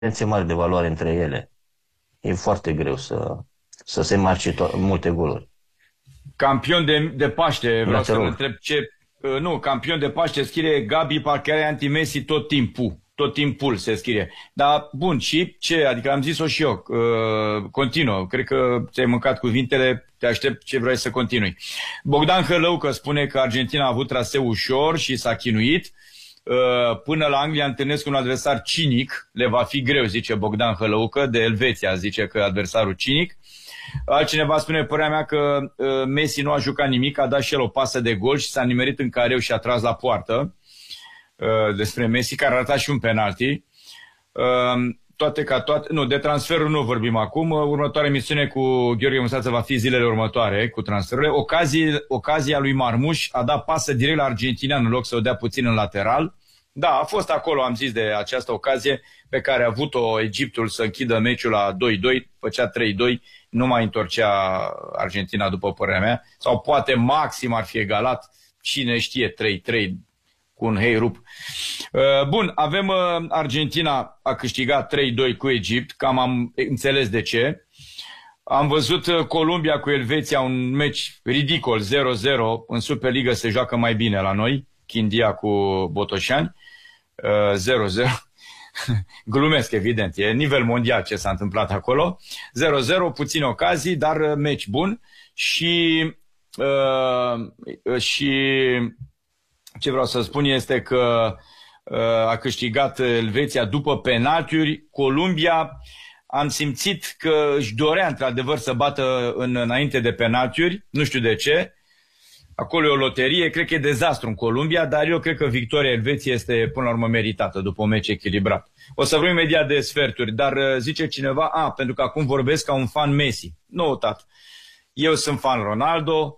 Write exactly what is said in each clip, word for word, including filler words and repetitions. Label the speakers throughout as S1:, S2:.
S1: diferențe mari de valoare între ele. E foarte greu să, să se marce multe goluri.
S2: Campion de, de Paște, vreau să-l
S1: rog.
S2: întreb ce... Uh, nu, campion de Paște scrie Gabi, parcă are anti-Messi tot timpul. Tot timpul se scrie. Dar, bun, și ce? Adică am zis-o și eu. Uh, continuă. Cred că ți-ai mâncat cuvintele. Te aștept ce vrei să continui. Bogdan Hălăucă spune că Argentina a avut traseu ușor și s-a chinuit. Uh, până la Anglia întâlnesc un adversar cinic. Le va fi greu, zice Bogdan Hălăucă. De Elveția zice că adversarul cinic. Altcineva spune, părerea mea, că uh, Messi nu a jucat nimic, a dat și el o pasă de gol și s-a nimerit în careu și a tras la poartă. Uh, despre Messi, care a ratat și un penalti. Uh, toate ca toate... Nu, de transferul nu vorbim acum. Uh, următoarea emisiune cu Gheorghe Mustață va fi zilele următoare, cu transferurile. Ocazie, ocazia lui Marmuș a dat pasă direct la argentinian în loc să o dea puțin în lateral. Da, a fost acolo, am zis, de această ocazie pe care a avut-o Egiptul să închidă meciul la doi doi, făcea trei doi, nu mai întorcea Argentina, după părerea mea. Sau poate maxim ar fi egalat, cine știe, trei trei, cu un hey-rup. Uh, bun, avem uh, Argentina a câștigat trei doi cu Egipt, cam am înțeles de ce. Am văzut uh, Columbia cu Elveția, un meci ridicol, zero zero, în Superliga se joacă mai bine la noi, Chindia cu Botoșani, uh, zero zero. Glumesc, evident, e nivel mondial ce s-a întâmplat acolo. zero zero, puține ocazii, dar uh, meci bun. Și uh, și ce vreau să spun este că uh, a câștigat Elveția după penaltiuri. Columbia, am simțit că își dorea într-adevăr să bată în, înainte de penaltiuri, nu știu de ce. Acolo e o loterie, cred că e dezastru în Columbia, dar eu cred că victoria Elveției este până la urmă meritată după un meci echilibrat. O să vorbim imediat de sferturi, dar zice cineva, a, pentru că acum vorbesc ca un fan Messi. Nu, tată. Eu sunt fan Ronaldo,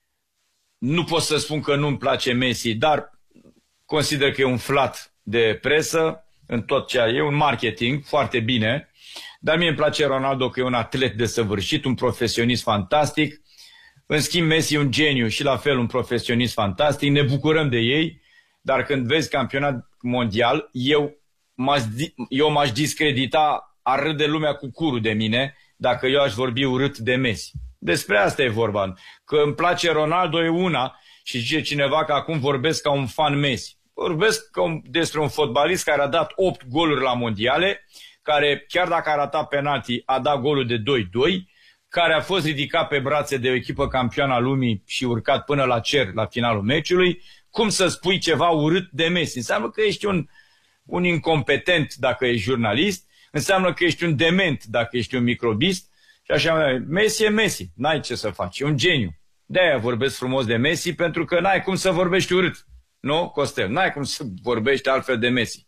S2: nu pot să spun că nu-mi place Messi, dar consider că e un flat de presă în tot ceea, e un marketing foarte bine, dar mie îmi place Ronaldo că e un atlet desăvârșit, un profesionist fantastic. În schimb, Messi e un geniu și la fel un profesionist fantastic, ne bucurăm de ei, dar când vezi campionat mondial, eu m-aș, eu m-aș discredita, ar râde lumea cu curul de mine dacă eu aș vorbi urât de Messi. Despre asta e vorba. Că îmi place Ronaldo e una și zice cineva că acum vorbesc ca un fan Messi. Vorbesc ca un, despre un fotbalist care a dat opt goluri la mondiale, care chiar dacă a ratat penalti a dat golul de doi doi, care a fost ridicat pe brațe de o echipă campioană a lumii și urcat până la cer la finalul meciului. Cum să spui ceva urât de Messi? Înseamnă că ești un, un incompetent dacă ești jurnalist, înseamnă că ești un dement dacă ești un microbist și așa mai. Messi e Messi, n-ai ce să faci, e un geniu. De-aia vorbesc frumos de Messi, pentru că n-ai cum să vorbești urât. Nu, Costel? N-ai cum să vorbești altfel de Messi.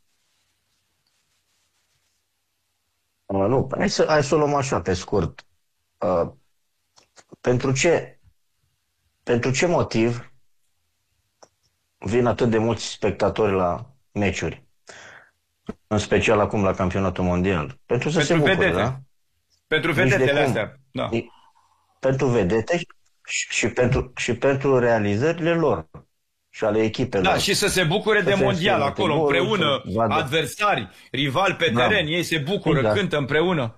S1: Nu, hai să, hai să o luăm așa, pe scurt. Uh, pentru ce pentru ce motiv vin atât de mulți spectatori la meciuri? În special acum la campionatul mondial. Pentru să
S2: pentru
S1: se bucure,
S2: vedete.
S1: da?
S2: Pentru vedetele astea. Da.
S1: Pentru vedete și, și, pentru, și pentru realizările lor și ale echipelor.
S2: Da, și să se bucure să de mondial acolo, goluri, împreună, adversari, rivali pe teren, da. Ei se bucură, exact. Cântă împreună.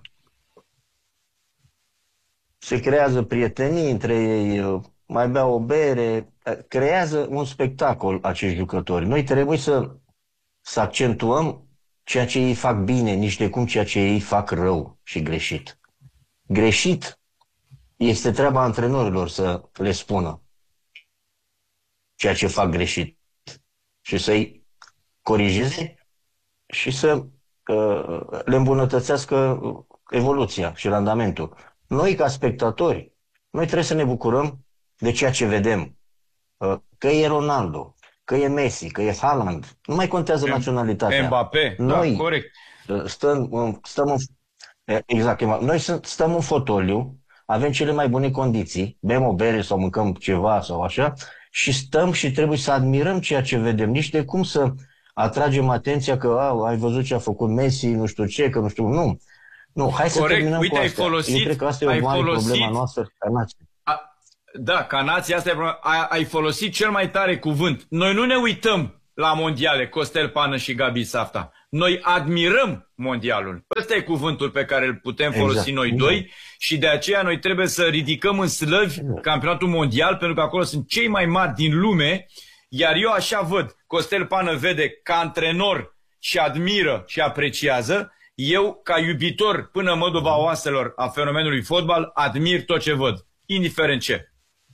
S1: Se creează prietenii între ei, mai bea o bere, creează un spectacol acești jucători. Noi trebuie să, să accentuăm ceea ce ei fac bine, nici de cum ceea ce ei fac rău și greșit. Greșit este treaba antrenorilor să le spună ceea ce fac greșit și să-i corigeze și să uh, le îmbunătățească evoluția și randamentul. Noi, ca spectatori, noi trebuie să ne bucurăm de ceea ce vedem. Că e Ronaldo, că e Messi, că e Haaland. Nu mai contează naționalitatea.
S2: Mbappé,
S1: noi
S2: da, corect.
S1: Stăm, stăm în, exact, noi stăm în fotoliu, avem cele mai bune condiții, bem o bere sau mâncăm ceva sau așa, și stăm și trebuie să admirăm ceea ce vedem. Nici de cum să atragem atenția că a, ai văzut ce a făcut Messi, nu știu ce, că nu știu, nu. Nu, hai să
S2: corect.
S1: terminăm
S2: Uite,
S1: cu
S2: ai
S1: asta.
S2: folosit,
S1: Eu cred că asta e o mare
S2: folosit,
S1: problema noastră ca nație.
S2: A, da, ca nație, asta e problema. Ai, ai folosit cel mai tare cuvânt. Noi nu ne uităm la mondiale, Costel Pană și Gabi Safta. Noi admirăm mondialul. Ăsta e cuvântul pe care îl putem folosi exact. noi doi și de aceea noi trebuie să ridicăm în slăvi campionatul mondial, pentru că acolo sunt cei mai mari din lume, iar eu așa văd. Costel Pană vede ca antrenor și admiră și apreciază. Eu, ca iubitor până în măduva oaselor a fenomenului fotbal, admir tot ce văd, indiferent ce.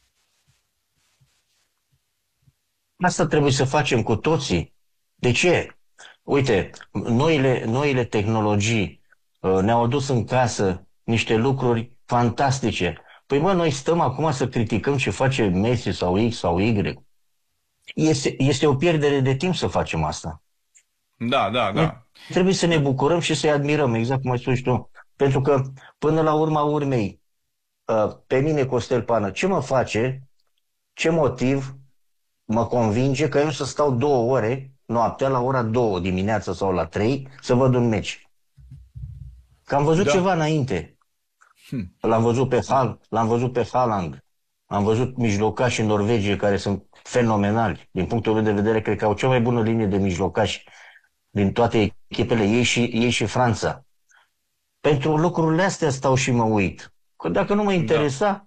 S1: Asta trebuie să facem cu toții. De ce? Uite, noile, noile tehnologii uh, ne-au adus în casă niște lucruri fantastice. Păi mă, noi stăm acum să criticăm ce face Messi sau X sau Y. Este, este o pierdere de timp să facem asta.
S2: Da, da, da.
S1: Noi trebuie să ne bucurăm și să-i admirăm, exact cum ai spus tu. Pentru că, până la urma urmei, uh, pe mine, Costel Pană, ce mă face, ce motiv mă convinge că eu să stau două ore noaptea la ora două dimineața sau la trei să văd un meci. Că am văzut da. ceva înainte. Hm. L-am văzut pe Hal, l-am văzut pe Haaland. Am văzut mijlocași în Norvegie care sunt fenomenali. Din punctul meu de vedere, cred că au cea mai bună linie de mijlocași din toate echipele, ei și, ei și Franța. Pentru lucrurile astea stau și mă uit. Că dacă nu mă interesa,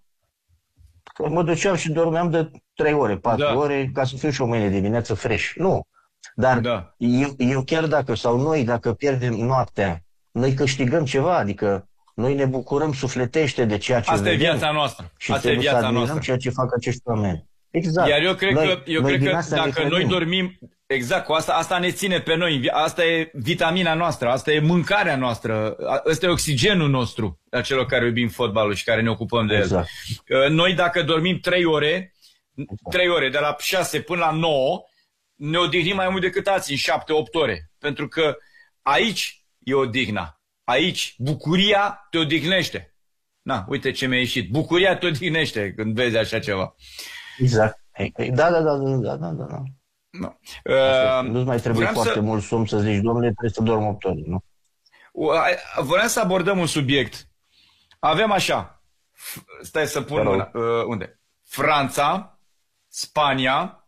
S1: da. mă duceam și dormeam de trei ore, patru da. ore, ca să fiu și o mâine dimineață fresh. Nu. Dar da. eu, eu chiar dacă, sau noi, dacă pierdem noaptea, noi câștigăm ceva, adică noi ne bucurăm sufletește de ceea ce
S2: Asta
S1: vedem.
S2: e viața noastră.
S1: Și
S2: Asta e viața
S1: să
S2: noastră.
S1: ceea ce fac acești oameni. Exact.
S2: Iar eu cred
S1: noi,
S2: că, eu cred că dacă noi dormim, exact, cu asta, asta ne ține pe noi, asta e vitamina noastră, asta e mâncarea noastră, asta e oxigenul nostru, a celor care iubim fotbalul și care ne ocupăm de exact. el. Noi dacă dormim trei ore, trei ore, de la șase până la nouă, ne odihnim mai mult decât alții în șapte opt ore. Pentru că aici e odihna. Aici bucuria te odihnește. Na, uite ce mi-a ieșit. Bucuria te odihnește când vezi așa ceva.
S1: Exact. Da, da, da, da, da, da. da.
S2: No.
S1: Uh, Nu-ți mai trebuie foarte să... mult somn să zici, domnule, trebuie să dorm opt ore, nu?
S2: Vreau să abordăm un subiect. Avem așa. Stai să pun mâna. Uh, unde? Franța, Spania,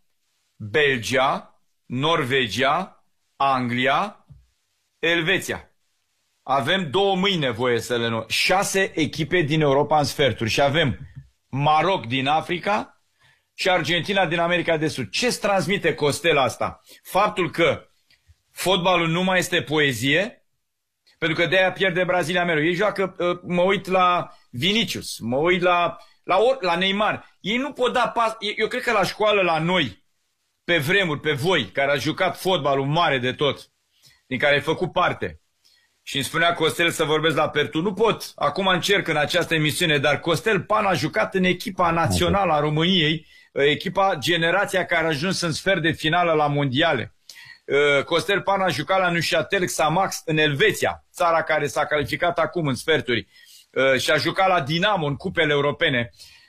S2: Belgia, Norvegia, Anglia, Elveția. Avem două mâini nevoie să le nu. Șase echipe din Europa în sferturi și avem Maroc din Africa și Argentina din America de Sud. Ce-ți transmite Costel asta? Faptul că fotbalul nu mai este poezie, pentru că de-aia pierde Brazilia mereu. Ei joacă, mă uit la Vinicius, mă uit la, la, la Neymar. Ei nu pot da pas. Eu cred că la școală, la noi, pe vremuri, pe voi, care ați jucat fotbalul mare de tot, din care ai făcut parte, și îmi spunea Costel să vorbesc la Pertu. Nu pot, acum încerc în această emisiune, dar Costel Pan a jucat în echipa națională a României, echipa generația care a ajuns în sfert de finală la mondiale. Costel Pan a jucat la Neuchâtel Xamax în Elveția, țara care s-a calificat acum în sferturi, și a jucat la Dinamo în cupele europene.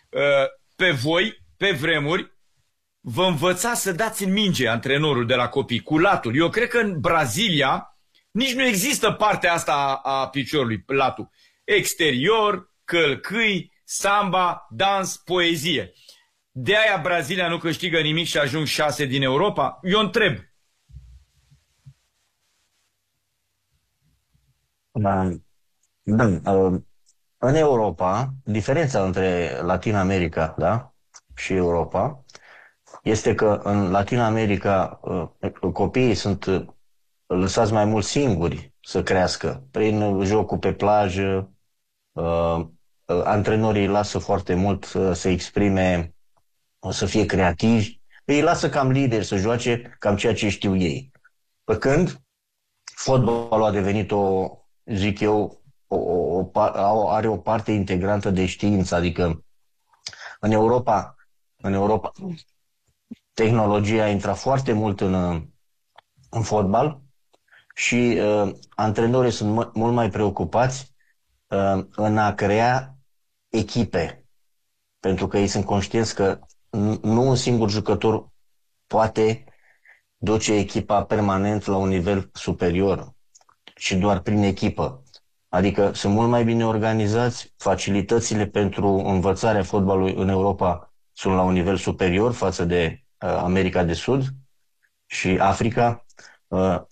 S2: Pe voi, pe vremuri, vă învăța să dați în minge antrenorul de la copii, cu latul. Eu cred că în Brazilia nici nu există partea asta a, a piciorului, latul. Exterior, călcâi, samba, dans, poezie. De aia Brazilia nu câștigă nimic și ajung șase din Europa? Eu întreb.
S1: Da. Da. În Europa, diferența între Latin America, da, și Europa este că în Latin America copiii sunt lăsați mai mult singuri să crească prin jocul pe plajă, antrenorii îi lasă foarte mult să se exprime, să fie creativi, îi lasă cam lideri să joace cam ceea ce știu ei. Pe când fotbalul a devenit o, zic eu, o, o, o, are o parte integrantă de știință, adică în Europa, în Europa tehnologia a intrat foarte mult în, în fotbal și uh, antrenorii sunt mult mai preocupați uh, în a crea echipe, pentru că ei sunt conștienți că nu un singur jucător poate duce echipa permanent la un nivel superior, ci doar prin echipă. Adică sunt mult mai bine organizați, facilitățile pentru învățarea fotbalului în Europa sunt la un nivel superior față de uh, America de Sud și Africa. Uh,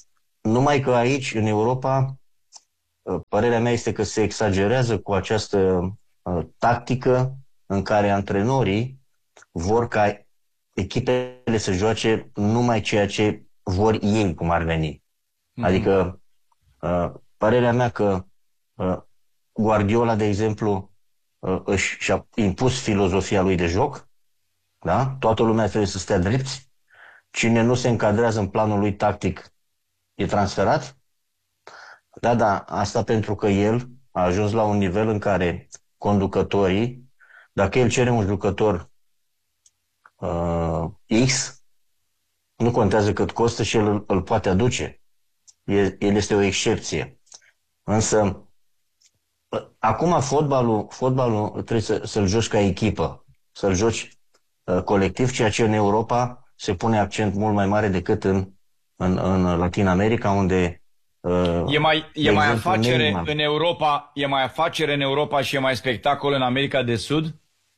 S1: numai că aici, în Europa, părerea mea este că se exagerează cu această uh, tactică în care antrenorii vor ca echipele să joace numai ceea ce vor ei, cum ar veni. Mm-hmm. Adică, uh, părerea mea că uh, Guardiola, de exemplu, uh, își și-a impus filozofia lui de joc, da? Toată lumea trebuie să stea drepți, cine nu se încadrează în planul lui tactic e transferat. Da, da, asta pentru că el a ajuns la un nivel în care conducătorii, dacă el cere un jucător uh, X, nu contează cât costă și el îl, îl poate aduce. El, el este o excepție. Însă, acum fotbalul, fotbalul trebuie să, să-l joci ca echipă, să-l joci uh, colectiv, ceea ce în Europa se pune accent mult mai mare decât în, în, în Latin America, unde
S2: E mai, e mai afacere în Europa, e mai afacere în Europa și e mai spectacol în America de Sud?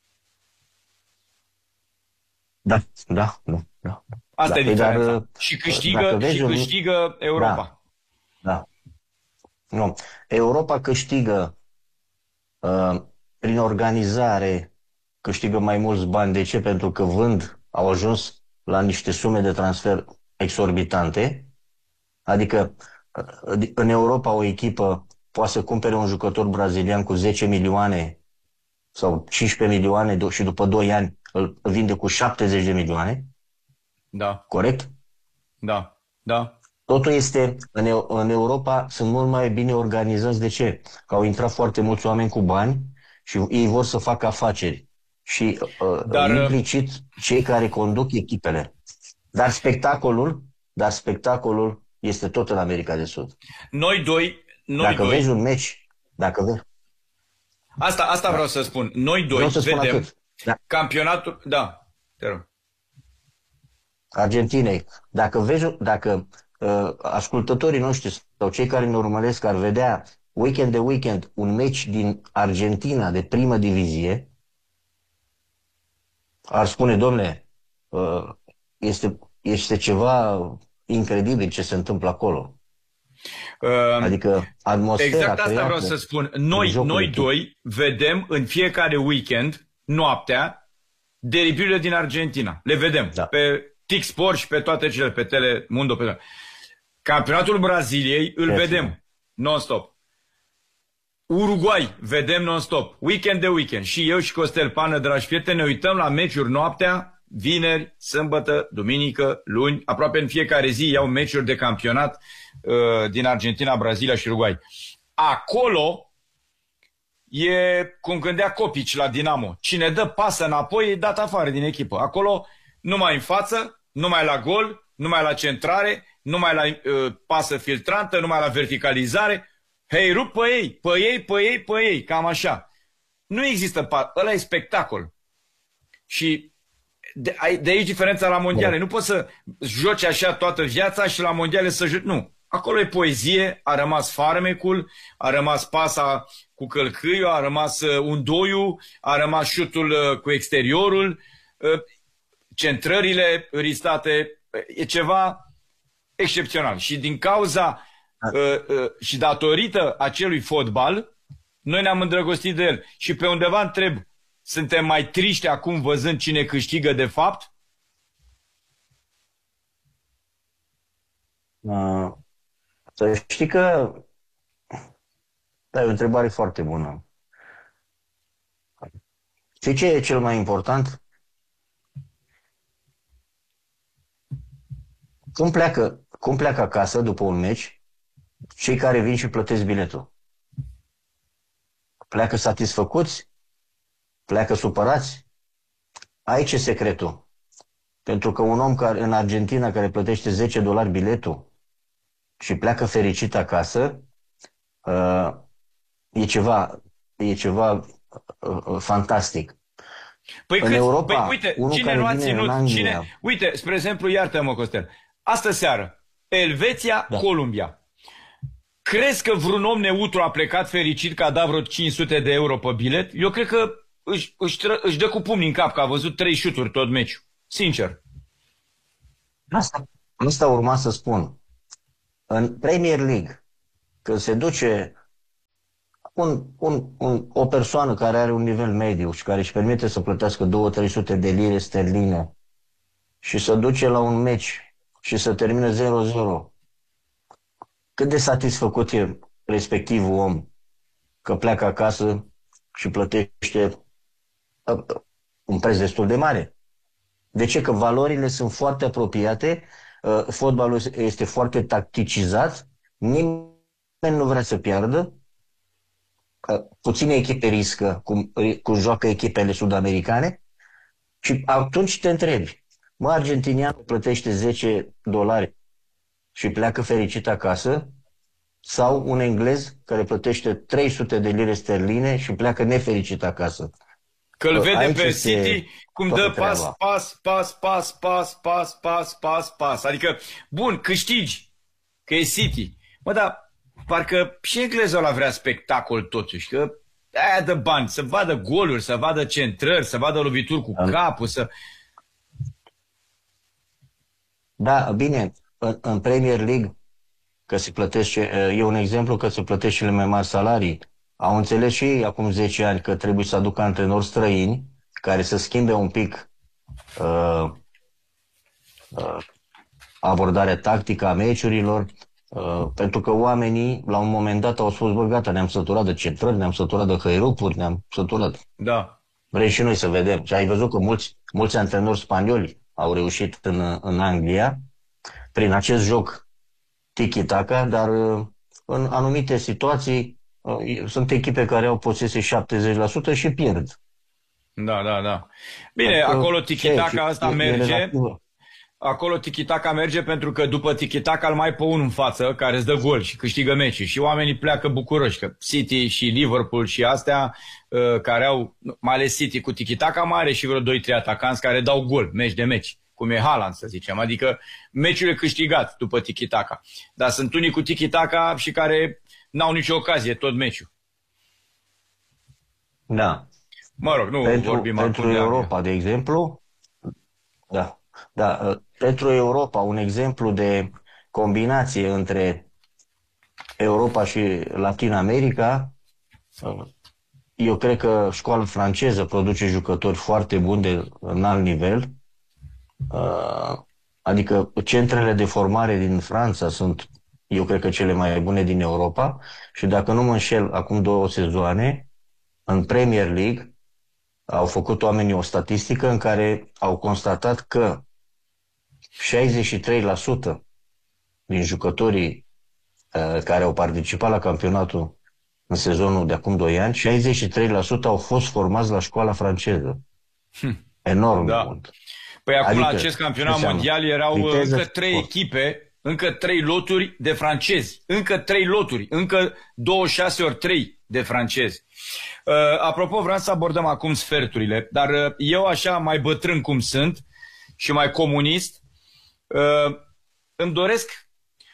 S1: Da, da, da. da.
S2: Asta
S1: da,
S2: e diferența.
S1: Dar,
S2: și câștigă, și câștigă Europa.
S1: Da, da. Nu. Europa câștigă uh, prin organizare, câștigă mai mulți bani. De ce? Pentru că vând, au ajuns la niște sume de transfer exorbitante. Adică în Europa o echipă poate să cumpere un jucător brazilian cu zece milioane sau cincisprezece milioane și după doi ani îl vinde cu șaptezeci de milioane.
S2: Da.
S1: Corect?
S2: Da, da.
S1: Totul este, în, în Europa sunt mult mai bine organizați. De ce? Că au intrat foarte mulți oameni cu bani și ei vor să facă afaceri. Și Dar, implicit cei care conduc echipele. Dar spectacolul, dar spectacolul este tot în America de Sud.
S2: Noi doi... Noi
S1: dacă
S2: doi...
S1: vezi un meci, dacă vezi...
S2: Asta, asta vreau să spun. Noi doi vedem da. campionatul... Da, te rog.
S1: Argentinei. Dacă vezi, dacă uh, ascultătorii noștri sau cei care ne urmăresc ar vedea weekend de weekend un meci din Argentina de primă divizie, ar spune, domne, uh, este, este ceva incredibil ce se întâmplă acolo.
S2: Uh,
S1: adică atmosfera
S2: exact asta vreau să spun. Noi, noi doi vedem în fiecare weekend, noaptea, deribiurile din Argentina. Le vedem da. pe T X Sport și pe toate cele, pe Telemundo. Pe... Campionatul Braziliei îl Perfect. vedem non-stop. Uruguay vedem non-stop. Weekend de weekend. Și eu și Costel Pană, dragi prieteni, ne uităm la meciuri noaptea, vineri, sâmbătă, duminică, luni. Aproape în fiecare zi iau meciuri de campionat uh, din Argentina, Brazilia și Uruguay. Acolo e cum gândea Copici la Dinamo. Cine dă pasă înapoi e dat afară din echipă. Acolo numai în față, numai la gol, numai la centrare, numai la uh, pasă filtrantă, numai la verticalizare. Hei, rup pe ei, pe ei, pe ei, pe ei, cam așa. Nu există pasă, ăla e spectacol. Și de, de aici diferența la mondiale. Nu poți să joci așa toată viața și la mondiale să joci. Nu. Acolo e poezie, a rămas farmecul, a rămas pasa cu călcâiul, a rămas uh, undoiul, a rămas șutul uh, cu exteriorul, uh, centrările ristate. E ceva excepțional. Și din cauza uh, uh, și datorită acelui fotbal, noi ne-am îndrăgostit de el. Și pe undeva întreb, suntem mai triști acum văzând cine câștigă de fapt?
S1: Uh, să știi că da, e o întrebare foarte bună. Știi ce e cel mai important? Cum pleacă, cum pleacă acasă după un meci cei care vin și plătesc biletul? Pleacă satisfăcuți? Pleacă supărați? Aici e secretul. Pentru că un om care, în Argentina care plătește zece dolari biletul și pleacă fericit acasă, uh, e ceva, e ceva uh, fantastic.
S2: Păi, în cât, Europa, păi uite, cine nu a ținut, Anglia, cine, uite, spre exemplu, iartă-mă, Costel, astă seară, Elveția, da. Columbia. Crezi că vreun om neutru a plecat fericit că a dat vreo cinci sute de euro pe bilet? Eu cred că își, își, își dă cu pumnii în cap că a văzut trei șuturi tot meciul. Sincer.
S1: Asta, asta urma să spun. În Premier League, când se duce un, un, un, o persoană care are un nivel mediu și care își permite să plătească două trei sute de lire sterline și să duce la un meci și să termine zero zero, cât de satisfăcut e respectivul om că pleacă acasă și plătește uh, un preț destul de mare? De ce? Că valorile sunt foarte apropiate, uh, fotbalul este foarte tacticizat, nimeni nu vrea să piardă, uh, puține echipe riscă cum, cum joacă echipele sud-americane și atunci te întrebi, mă, argentinianul plătește zece dolari și pleacă fericit acasă, sau un englez care plătește trei sute de lire sterline și pleacă nefericit acasă?
S2: Că îl vede
S1: Aici
S2: pe
S1: este
S2: City cum
S1: toată
S2: dă pas,
S1: treaba.
S2: pas, pas, pas, pas, pas, pas, pas, pas. Adică, bun, câștigi, că e City. Mă, dar parcă și englezul ăla vrea spectacol totuși, că aia dă bani, să vadă goluri, să vadă centrări, să vadă lovituri cu capul, să...
S1: Da, bine, în, în Premier League, că se plătește, e un exemplu că se plătește cele mai mari salarii. Au înțeles și ei acum zece ani că trebuie să aducă antrenori străini care să schimbe un pic uh, uh, abordarea tactică a meciurilor, uh, pentru că oamenii la un moment dat au spus, bă, gata, ne-am săturat de centrări, ne-am săturat de hăirupuri, ne-am săturat.
S2: Da.
S1: Vrem și noi să vedem. Și ai văzut că mulți, mulți antrenori spanioli au reușit în, în Anglia prin acest joc tiki-taka, dar uh, în anumite situații uh, sunt echipe care au posesie șaptezeci la sută și pierd.
S2: Da, da, da. Bine,
S1: Adică,
S2: acolo
S1: ce-
S2: tiki-taka
S1: ce-
S2: asta
S1: e- e
S2: merge.
S1: relativă.
S2: Acolo tiki-taka merge pentru că după tiki-taka îl mai pe unul în față care îți dă gol și câștigă meciul și oamenii pleacă bucuroși, că City și Liverpool și astea uh, care au, mai ales City cu tiki-taka mare și vreo doi trei atacanți care dau gol, meci de meci, cum e Haaland să zicem, adică meciul e câștigat după tiki-taka. Dar sunt unii cu tiki-taka și care n-au nicio ocazie tot meciul.
S1: Da.
S2: Mă rog, nu
S1: Pentru,
S2: vorbim
S1: pentru
S2: acum de
S1: Europa, de exemplu, da, da, uh, pentru Europa, un exemplu de combinație între Europa și Latin America, uh, eu cred că școala franceză produce jucători foarte buni de înalt nivel, uh, adică centrele de formare din Franța sunt, eu cred că cele mai bune din Europa și dacă nu mă înșel, acum două sezoane, în Premier League, au făcut oamenii o statistică în care au constatat că șaizeci și trei la sută din jucătorii uh, care au participat la campionatul în sezonul de acum doi ani, șaizeci și trei la sută au fost formați la școala franceză. Enorm
S2: Da.
S1: de mult.
S2: Păi acum
S1: Adică,
S2: la acest campionat
S1: ce înseamnă?
S2: mondial erau
S1: Viteză,
S2: încă trei
S1: sport.
S2: echipe, încă trei loturi de francezi, încă trei loturi, încă douăzeci și șase ori trei de francezi. Uh, apropo, vreau să abordăm acum sferturile, dar uh, eu așa mai bătrân cum sunt și mai comunist, uh, îmi doresc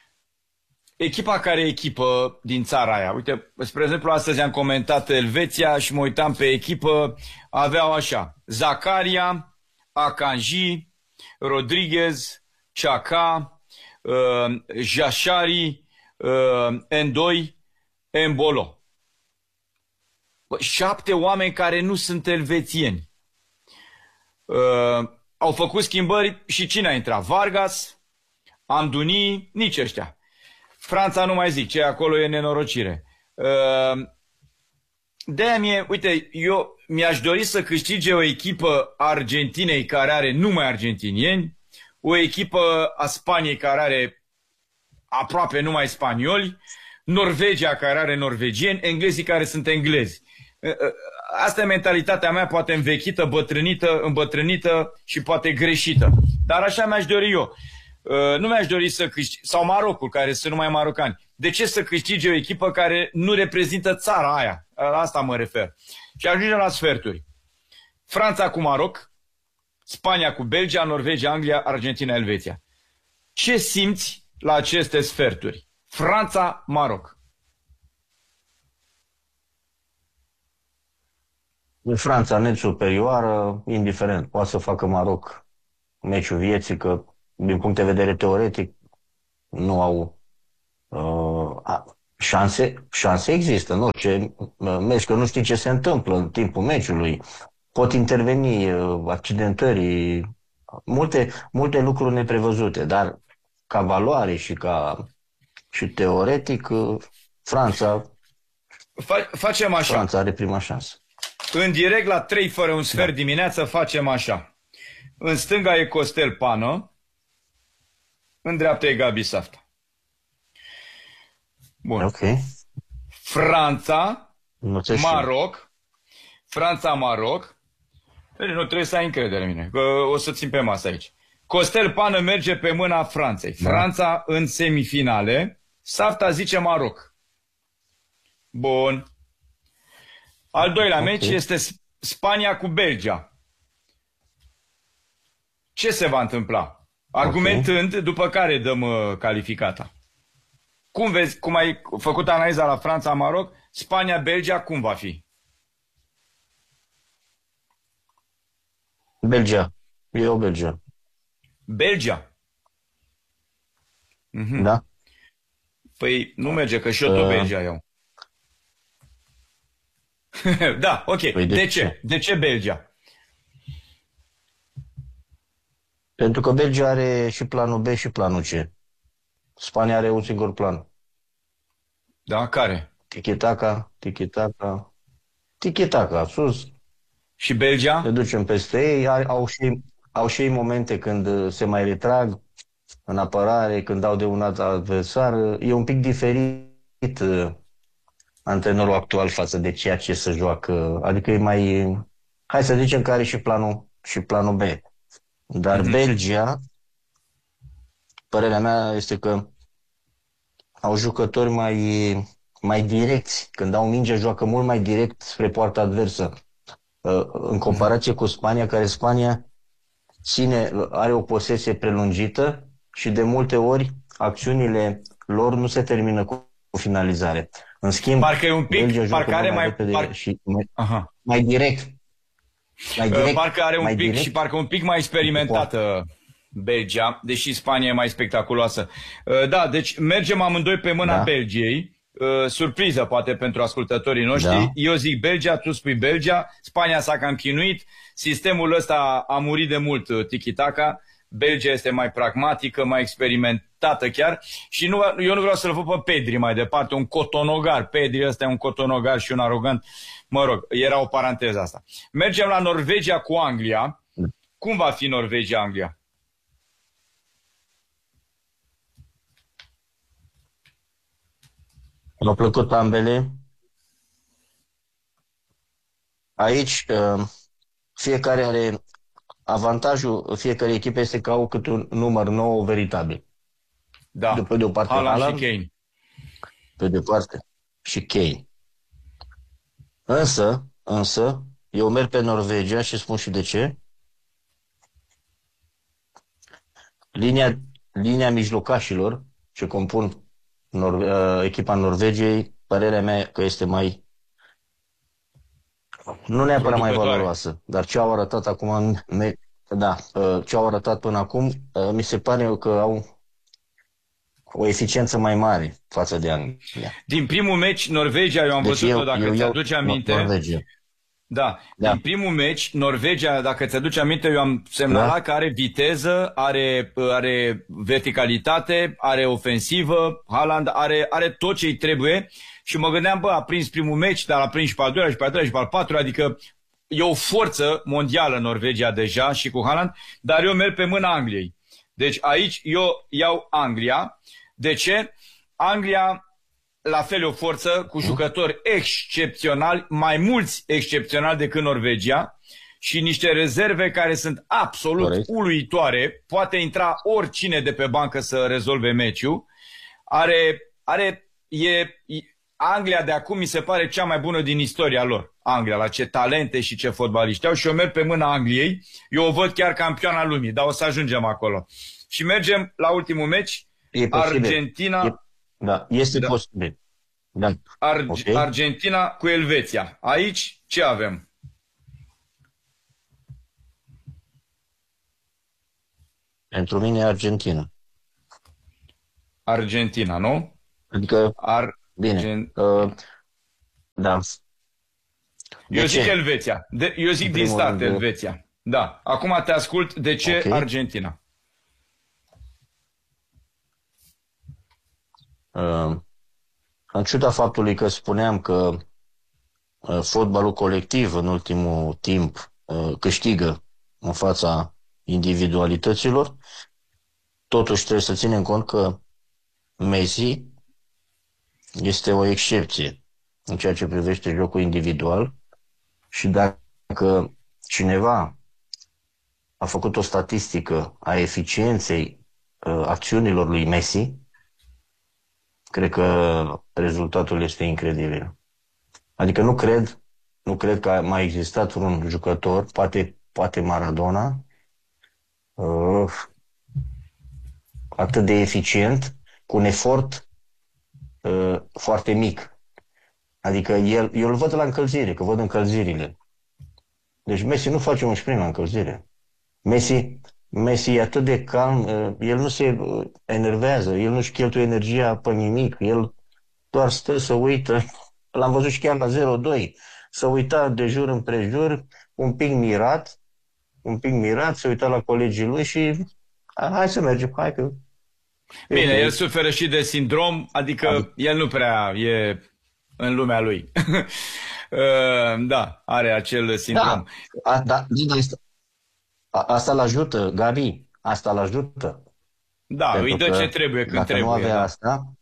S2: echipa care e echipă din țara aia. Uite, spre exemplu, astăzi am comentat Elveția și mă uitam pe echipă, aveau așa, Zakaria, Akanji, Rodriguez, Chaka, uh, Jashari, uh, Endoi, Embolo. Bă, șapte oameni care nu sunt elvețieni. Uh, au făcut schimbări și cine a intrat? Vargas, Amduni, nici ăștia. Franța nu mai zic, ce acolo e nenorocire. Uh, de-aia mie, uite, eu mi-aș dori să câștige o echipă a Argentinei care are numai argentinieni, o echipă a Spaniei care are aproape numai spanioli, Norvegia care are norvegieni, englezii care sunt englezi. Asta e mentalitatea mea, poate învechită, bătrânită, îmbătrânită și poate greșită. Dar așa mi-aș dori eu. Nu mi-aș dori să câștige, sau Marocul, care sunt numai marocani. De ce să câștige o echipă care nu reprezintă țara aia? La asta mă refer. Și ajungem la sferturi. Franța cu Maroc, Spania cu Belgia, Norvegia, Anglia, Argentina, Elveția. Ce simți la aceste sferturi? Franța, Maroc.
S1: În Franța net superioară, indiferent, poate să facă Maroc meciul vieții, că din punct de vedere teoretic nu au Uh, a, șanse, șanse există, nu? Ce, uh, meci, că nu știi ce se întâmplă în timpul meciului. Pot interveni uh, accidentări, multe, multe lucruri neprevăzute, dar ca valoare și ca și teoretic, uh, Franța,
S2: Fa facem așa.
S1: Franța are prima șansă.
S2: În direct la trei fără un
S1: Da.
S2: sfert dimineață facem așa. În stânga e Costel Pană, în dreapta e Gabi Safta. Bun.
S1: Ok.
S2: Franța,
S1: Învățăți și eu.
S2: Maroc, Franța-Maroc. Nu trebuie să ai încredere în mine, că o să țin pe masă aici. Costel Pană merge pe mâna Franței.
S1: Da.
S2: Franța în semifinale. Safta zice Maroc. Bun. Al doilea
S1: Ok.
S2: meci este Spania cu Belgia. Ce se va întâmpla? Argumentând, după care dăm uh, calificata. Cum vezi, cum ai făcut analiza la Franța-Maroc, Spania-Belgia, cum va fi?
S1: Belgia. Eu Belgia.
S2: Belgia? Mhm.
S1: Da?
S2: Păi nu merge, că și eu tot
S1: Uh,
S2: Belgia iau. Da, ok.
S1: Păi
S2: De
S1: de
S2: ce?
S1: ce?
S2: De ce Belgia?
S1: Pentru că Belgia are și planul B și planul C. Spania are un singur plan.
S2: Da, care?
S1: Tiki-taka, tiki-taka, tiki-taka, sus,
S2: Și
S1: ne
S2: Belgia?
S1: ducem peste ei. Au au și, au și ei momente când uh, se mai retrag în apărare, când dau de un alt adversar. E un pic diferit uh, antrenorul actual față de ceea ce se joacă. Adică e mai, hai să zicem că are și planul, și planul B. Dar
S2: Mhm.
S1: Belgia, părerea mea este că au jucători mai, mai direcți. Când au mingea, joacă mult mai direct spre poarta adversă. Uh, În
S2: Mhm.
S1: comparație cu Spania, care Spania ține, are o posesie prelungită și de multe ori acțiunile lor nu se termină cu cu finalizare. În schimb,
S2: Parcă e un pic,
S1: Belgia joacă
S2: parcă
S1: mult
S2: are
S1: mai
S2: mai,
S1: repede
S2: par,
S1: și mai,
S2: aha.
S1: mai direct. Mai
S2: Uh,
S1: direct,
S2: Parcă are un
S1: mai
S2: pic și
S1: direct
S2: parcă un pic mai
S1: cu poarta.
S2: experimentată Belgia, deși Spania e mai spectaculoasă. Uh, Da, deci mergem amândoi pe mâna
S1: Da?
S2: Belgiei. Uh, Surpriză poate pentru ascultătorii noștri.
S1: Da?
S2: Eu zic Belgia, tu spui Belgia. Spania s-a cam chinuit. Sistemul ăsta a murit de mult, uh, tiki-taka. Belgia este mai pragmatică, mai experimentată chiar. Și nu, eu nu vreau să-l văd pe Pedri mai departe, un cotonogar. Pedri ăsta e un cotonogar și un arogant. Mă rog, era o paranteză asta. Mergem la Norvegia cu Anglia. Cum va fi Norvegia-Anglia?
S1: Mi-au plăcut ambele. Aici, uh, fiecare are avantajul, fiecare echipă este că au câte un număr nou veritabil. De,
S2: Da,
S1: pe de o parte
S2: Haaland și
S1: Haaland,
S2: Kane.
S1: pe de o parte și Kane. Însă, însă, eu merg pe Norvegia și spun și de ce. Linia, linia mijlocașilor ce compun Nor uh, echipa Norvegiei, părerea mea că este mai, nu neapărat mai
S2: Producătoare.
S1: valoroasă, dar ce au arătat acum, me, da, uh, ce au arătat până acum, uh, mi se pare că au o eficiență mai mare față de Anglia.
S2: Din primul meci, Norvegia, eu am
S1: Deci
S2: văzut-o,
S1: eu,
S2: dacă
S1: eu iau
S2: ți-aduce
S1: Nor-
S2: aminte.
S1: Norvegia.
S2: Da, din
S1: Da,
S2: primul meci, Norvegia, dacă ți-aduce aminte, eu am
S1: da,
S2: semnalat că are viteză, are, are verticalitate, are ofensivă, Haaland are, are tot ce îi trebuie și mă gândeam, bă, a prins primul meci, dar a prins și pe al doilea, și pe al treilea, și pe al patrulea, adică e o forță mondială Norvegia deja și cu Haaland, dar eu merg pe mâna Angliei. Deci aici eu iau Anglia. De ce? Anglia la fel e o forță cu
S1: mm,
S2: jucători excepționali, mai mulți excepționali decât Norvegia și niște rezerve care sunt absolut
S1: corect.
S2: uluitoare. Poate intra oricine de pe bancă să rezolve meciul. Are, are, e, e, Anglia de acum mi se pare cea mai bună din istoria lor. Anglia, la ce talente și ce fotbaliști au și eu merg pe mâna Angliei. Eu o văd chiar campioana lumii, dar o să ajungem acolo. Și mergem la ultimul meci,
S1: E posibil. E,
S2: Argentina,
S1: da, este
S2: da,
S1: posibil. Da, ok.
S2: Arg- Argentina cu Elveția. Aici ce avem?
S1: Pentru mine e Argentina.
S2: Argentina, nu?
S1: Adică, bine,
S2: Argent...
S1: uh, da. De
S2: Eu zic
S1: ce?
S2: Elveția. De, eu
S1: În
S2: zic din
S1: primul
S2: start
S1: rând, uh,
S2: Elveția. Da. Acum te ascult. De ce
S1: ok.
S2: Argentina?
S1: Uh, în ciuda faptului că spuneam că uh, fotbalul colectiv în ultimul timp uh, câștigă în fața individualităților, totuși trebuie să ținem cont că Messi este o excepție în ceea ce privește jocul individual și dacă cineva a făcut o statistică a eficienței uh, acțiunilor lui Messi, cred că rezultatul este incredibil. Adică nu cred, nu cred că a mai existat un jucător, poate, poate Maradona, uh, atât de eficient, cu un efort uh, foarte mic. Adică el, eu îl văd la încălzire, că văd încălzirile. Deci Messi nu face un sprint la încălzire. Messi, Messi e atât de calm, uh, el nu se uh, enervează, el nu-și cheltuie energia pe nimic, el doar stă să uită. L-am văzut și chiar la zero doi, să uita de jur împrejur, un pic mirat, un pic mirat, să uita la colegii lui și "A, hai să mergem, hai că...
S2: Bine, el
S1: Okay.
S2: suferă și de sindrom, adică
S1: Adică,
S2: el nu prea e în lumea lui. Uh, Da, are acel sindrom.
S1: da, a, da, da, asta, a, asta l-ajută, Gabi, asta l-ajută.
S2: Da, îi
S1: Pentru
S2: dă ce
S1: că
S2: trebuie când
S1: dacă nu
S2: trebuie,
S1: avea
S2: da.
S1: asta,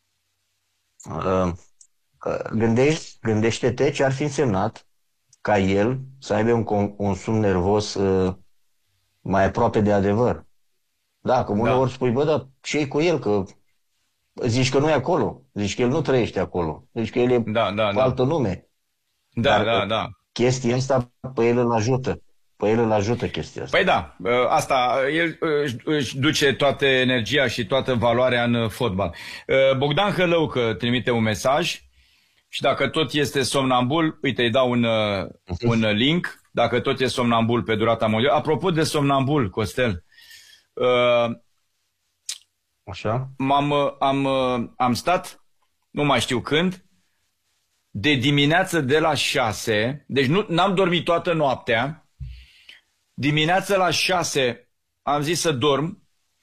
S1: uh, uh, gândești, gândește-te ce ar fi însemnat ca el să aibă un, con- un somn nervos uh, mai aproape de adevăr. Da, că
S2: Da,
S1: uneori spui, bă, dar ce cu el? Că zici că nu e acolo, zici că el nu trăiește acolo, zici că el e
S2: da, da,
S1: cu
S2: da.
S1: altă lume.
S2: Da,
S1: Dar
S2: da,
S1: uh,
S2: da.
S1: chestia asta pe el îl ajută. Pe el îl ajută chestia asta.
S2: Păi da, uh, asta, el uh, își își duce toată energia și toată valoarea în uh, fotbal. Uh, Bogdan Hălăucă trimite un mesaj și dacă tot este somnambul, uite, îi dau un, uh, un link, dacă tot e somnambul pe durata mondială. Apropo de somnambul, Costel, uh,
S1: Așa?
S2: m-am, uh, am, uh, am stat, nu mai știu când, de dimineață de la șase, deci nu, n-am dormit toată noaptea, dimineața la șase am zis să dorm,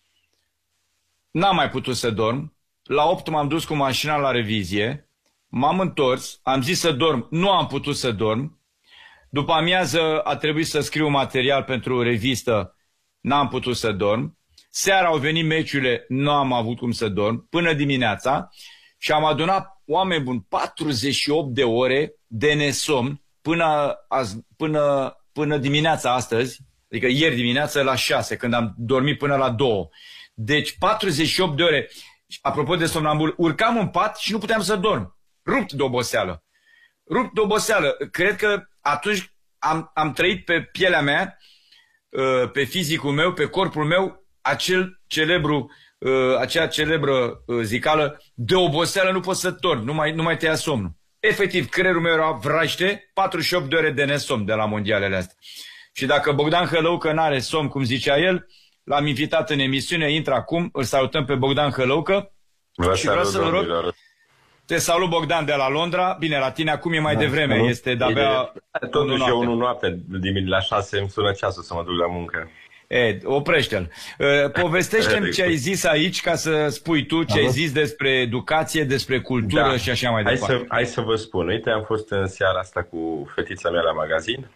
S2: n-am mai putut să dorm, la opt m-am dus cu mașina la revizie, m-am întors, am zis să dorm, nu am putut să dorm, după amiază a trebuit să scriu material pentru revistă, n-am putut să dorm, seara au venit meciurile, nu am avut cum să dorm, până dimineața și am adunat, oameni buni, patruzeci și opt de ore de nesomn până, azi, până, până dimineața astăzi, adică ieri dimineața la șase, când am dormit până la două. Deci patruzeci și opt de ore. Apropo de somnambul, urcam în pat și nu puteam să dorm. Rupt de oboseală. Rupt de oboseală. Cred că atunci am, am trăit pe pielea mea, pe fizicul meu, pe corpul meu, acel celebru, acea celebră zicală, de oboseală nu poți să dormi, nu mai, nu mai te ia somnul. Efectiv, creierul meu era vraște, patruzeci și opt de ore de nesomn de la mondialele astea. Și dacă Bogdan Hălăucă n-are somn, cum zicea el, l-am invitat în emisiune, intră acum, îl salutăm pe Bogdan Hălăucă.
S3: Vă
S2: Și vreau
S3: salut,
S2: să-l rog.
S3: domnilor.
S2: Te salut, Bogdan, de la Londra. Bine, la tine acum e mai
S1: Da,
S2: devreme,
S1: salut.
S2: este de-abia
S3: Bine, totuși
S2: unu
S3: e
S2: noapte.
S3: unu noapte, dimineața la șase îmi sună ceasul să mă duc la muncă.
S2: E, oprește-l. Uh, Povestește-mi ce ai zis aici ca să spui tu ce ai zis despre educație, despre cultură
S3: Da.
S2: și așa mai
S3: Hai
S2: departe.
S3: să, hai să vă spun. Uite, am fost în seara asta cu fetița mea la magazin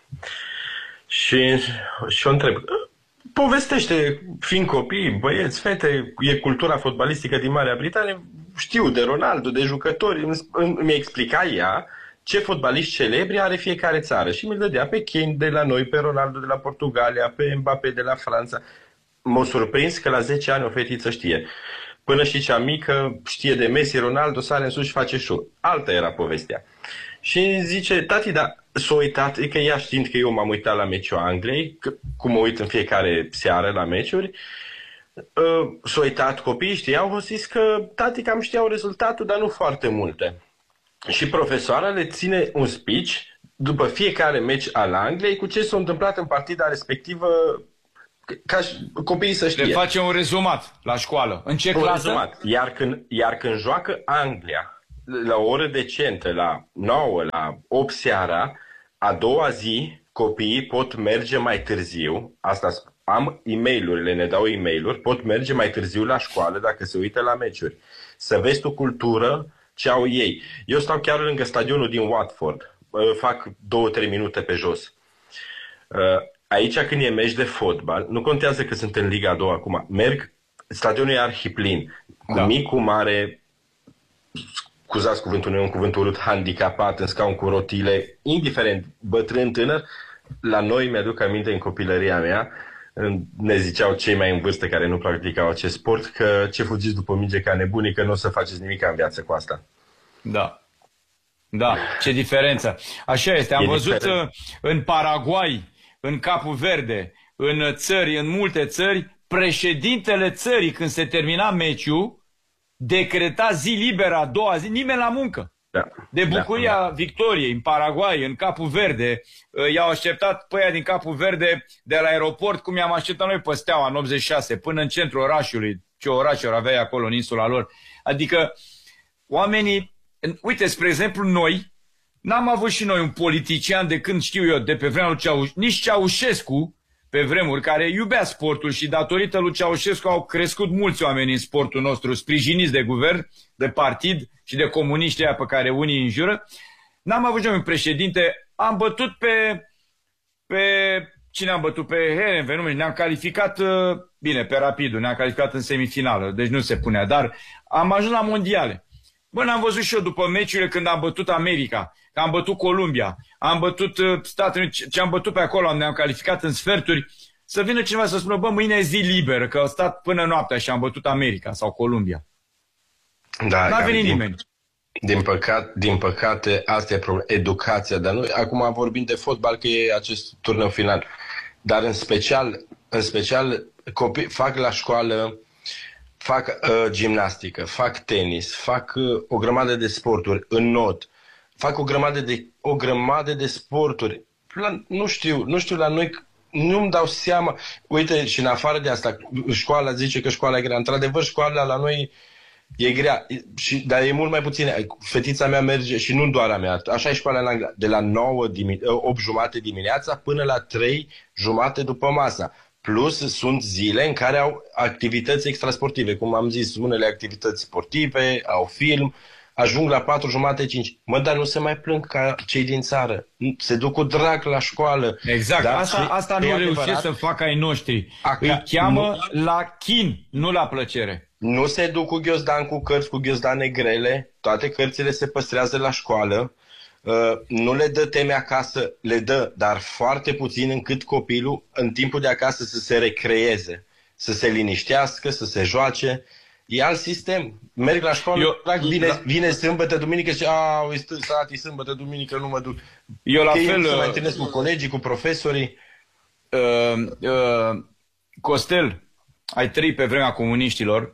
S3: și, și o întreb. Povestește, fiind copii, băieți, fete, e cultura fotbalistică din Marea Britanie, știu de Ronaldo, de jucători, îmi, îmi explica ea ce fotbaliști celebri are fiecare țară și mi-l dădea pe Kane de la noi, pe Ronaldo de la Portugalia, pe Mbappé de la Franța. M-a surprins că la zece ani o fetiță știe. Până și cea mică știe de Messi, Ronaldo, sare în sus și face show. Alta era povestea. Și zice, tati, dar s-a uitat, e că ea știind că eu m-am uitat la meciul Angliei, că, cum mă uit în fiecare seară la meciuri, uh, s-a uitat, copiii știau, au zis că tati cam știau rezultatul, dar nu foarte multe. Și profesoara le ține un speech după fiecare meci al Angliei cu ce s-a întâmplat în partida respectivă ca și copiii să știe.
S2: Le face un rezumat la școală. În ce
S3: un
S2: clasă?
S3: Rezumat. Iar când, iar când joacă Anglia, la o oră decentă, la nouă, la opt seara, a doua zi, copiii pot merge mai târziu, asta am e-mail-urile, ne dau e-mail-uri, pot merge mai târziu la școală dacă se uită la meciuri. Să vezi tu cultură ce au ei. Eu stau chiar lângă stadionul din Watford, fac două-trei minute pe jos. Aici când e meci de fotbal, nu contează că sunt în Liga a doua acum, merg, stadionul e arhiplin, cu da. mic, cu mare, scuzați cuvântul, nu e un cuvânt urât, handicapat, în scaun cu rotile, indiferent, bătrân, tânăr, la noi, mi-aduc aminte în copilăria mea, ne ziceau cei mai în vârstă care nu practicau acest sport că ce fugiți după minge ca nebunii, că nu o să faceți nimic în viață cu asta.
S2: Da. Da, ce diferență. Așa este. Am e văzut diferent. În Paraguay, în Capul Verde, în țări, în multe țări, președintele țării, când se termina meciul, decreta zi liberă a doua zi, nimeni la muncă.
S3: Da.
S2: De bucuria
S3: da, da.
S2: victoriei în Paraguay, în Capul Verde, i-au așteptat pe aia din Capul Verde de la aeroport, cum i-am așteptat noi pe Steaua în optzeci și șase, până în centrul orașului, ce orașuri avea acolo în insula lor. Adică oamenii, uite, spre exemplu, noi n-am avut și noi un politician de când știu eu, de pe vremea lui Ceaușescu, nici Ceaușescu, pe vremuri, care iubea sportul și datorită lui Ceaușescu au crescut mulți oameni în sportul nostru, sprijiniți de guvern, de partid și de comuniștii aia pe care unii îi înjură. N-am avut un președinte, am bătut pe, pe cine am bătut? Pe Herenveen, ne-am calificat, bine, pe Rapidul, ne-am calificat în semifinală, deci nu se punea, dar am ajuns la mondiale. Bă, n-am văzut și eu după meciurile când am bătut America, că am bătut Columbia, am bătut Statele Unite, ce am bătut pe acolo, ne-am calificat în sferturi, să vină cineva să spună, bă, mâine e zi liberă, că au stat până noaptea și am bătut America sau Columbia.
S3: Da,
S2: n-a venit
S3: din,
S2: nimeni.
S3: Din, păcat, din păcate, asta e problema, educația, dar noi acum vorbim de fotbal, că e acest turneu final, dar în special, în special copii fac la școală, fac uh, gimnastică, fac tenis, fac uh, o grămadă de sporturi, înnot, fac o grămadă de, o grămadă de sporturi. La, nu știu, nu știu la noi, nu-mi dau seama. Uite, și în afară de asta, școala zice că școala e grea. Într-adevăr, școala la noi e grea, și, dar e mult mai puțin. Fetița mea merge, și nu doar a mea, așa e școala în Anglia, de la nouă, opt jumate dimineața până la trei jumate după masa. Plus sunt zile în care au activități extrasportive, cum am zis, unele activități sportive, au film, ajung la patru jumate, cinci. Mă, dar nu se mai plâng ca cei din țară. Se duc cu drag la școală.
S2: Exact,
S3: dar
S2: asta, asta nu reușesc să facă ai noștri. Aca, Îi cheamă nu, la chin, nu la plăcere.
S3: Nu se duc cu ghiozdan, cu cărți, cu ghiozdane grele. Toate cărțile se păstrează la școală. Uh, nu le dă teme acasă, le dă, dar foarte puțin, încât copilul în timpul de acasă să se recreeze, să se liniștească, să se joace. E alt sistem. Merg la școală, Eu, trag, vine, la... vine sâmbătă, duminică și a, uite, tati, sâmbătă, duminică, nu mă duc.
S2: Eu la
S3: okay,
S2: fel...
S3: Să mai întâlnesc cu colegii, cu profesorii.
S2: Uh, uh, Costel, ai trăit pe vremea comuniștilor.